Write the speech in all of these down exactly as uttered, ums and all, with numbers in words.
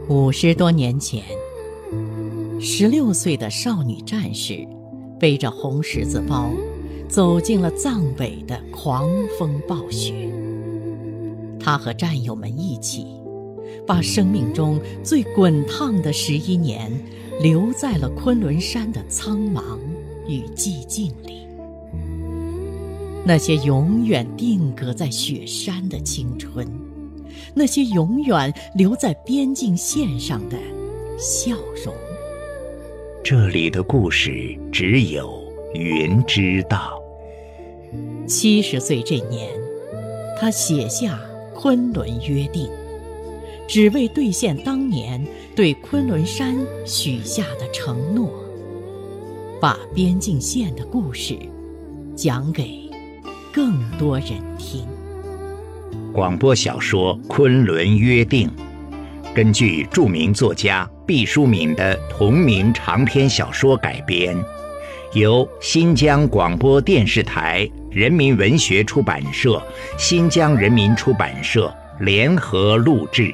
五十多年前，十六岁的少女战士背着红十字包，走进了藏北的狂风暴雪。她和战友们一起，把生命中最滚烫的十一年留在了昆仑山的苍茫与寂静里。那些永远定格在雪山的青春，那些永远留在边境线上的笑容。 这里的故事只有云知道。 七十岁这年，他写下《昆仑约定》，只为兑现当年对昆仑山许下的承诺，把边境线的故事讲给更多人听。 广播小说《昆仑约定》根据著名作家毕淑敏的同名长篇小说改编，由新疆广播电视台人民文学出版社、新疆人民出版社联合录制。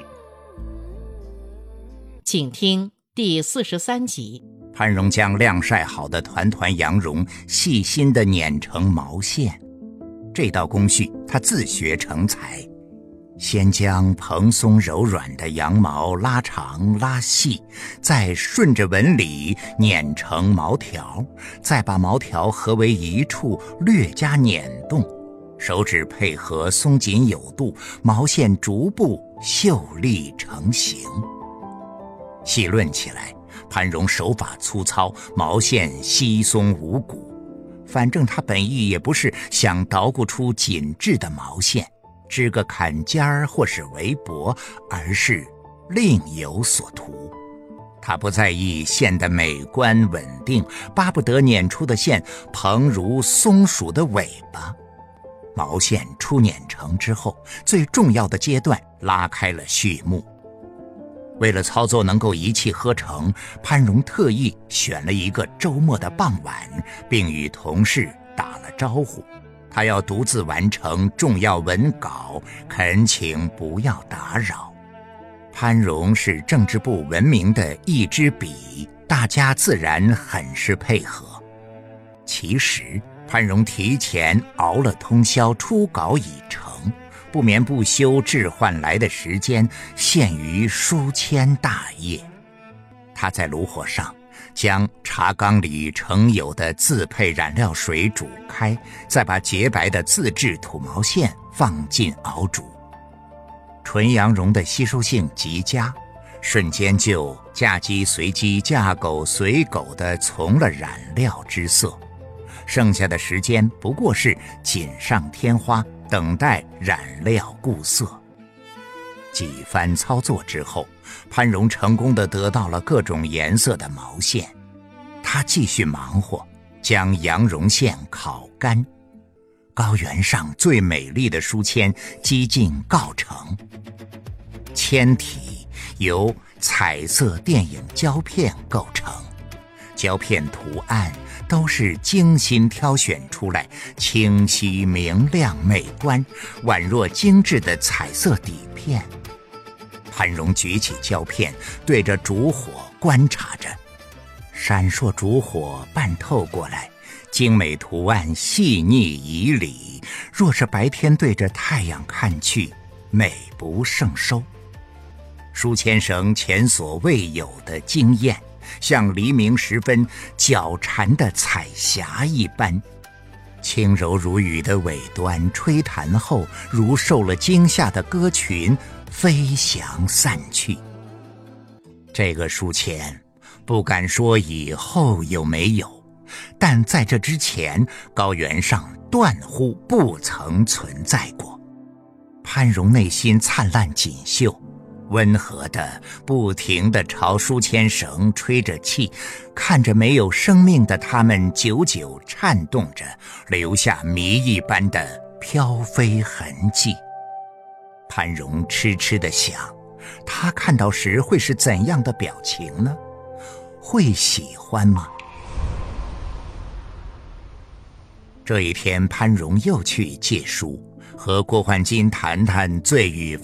请听第四十三集。 潘荣将晾晒好的团团羊绒细心地捻成毛线，这道工序他自学成才。先将蓬松柔软的羊毛拉长拉细，再顺着纹理捻成毛条，再把毛条合为一处略加捻动，手指配合松紧有度，毛线逐步秀丽成型。细论起来，潘荣手法粗糙，毛线稀松无骨，反正他本意也不是想捣鼓出紧致的毛线，织个坎肩儿或是围脖，而是另有所图。他不在意线的美观稳定，巴不得捻出的线蓬如松鼠的尾巴。毛线初捻成之后，最重要的阶段拉开了序幕。为了操作能够一气呵成，潘荣特意选了一个周末的傍晚，并与同事打了招呼，他要独自完成重要文稿，恳请不要打扰。潘荣是政治部闻名的一支笔，大家自然很是配合。其实潘荣提前熬了通宵，初稿已成，不眠不休置换来的时间限于书签大业。他在炉火上将茶缸里盛有的自配染料水煮开，再把洁白的自制土毛线放进熬煮。纯羊绒的吸收性极佳，瞬间就嫁鸡随鸡嫁狗随狗地从了染料之色，剩下的时间不过是锦上添花，等待染料固色。几番操作之后，潘荣成功地得到了各种颜色的毛线。他继续忙活，将羊绒线烤干。高原上最美丽的书签几近告成，铅体由彩色电影胶片构成，胶片图案都是精心挑选出来，清晰明亮美观，宛若精致的彩色底片。潘荣举起胶片，对着烛火观察着，闪烁烛火半透过来，精美图案细腻以理，若是白天对着太阳看去，美不胜收。书签绳前所未有的惊艳，像黎明时分脚缠的彩霞一般，轻柔如雨的尾端吹弹后，如受了惊吓的鸽群飞翔散去。这个书签不敢说以后有没有，但在这之前，高原上断乎不曾存在过。潘荣内心灿烂锦绣，温和的不停地朝书签绳吹着气，看着没有生命的它们久久颤动着，留下谜一般的飘飞痕迹。潘荣痴痴地想，他看到时会是怎样的表情呢？会喜欢吗？这一天，潘荣又去借书，和郭焕金谈谈罪与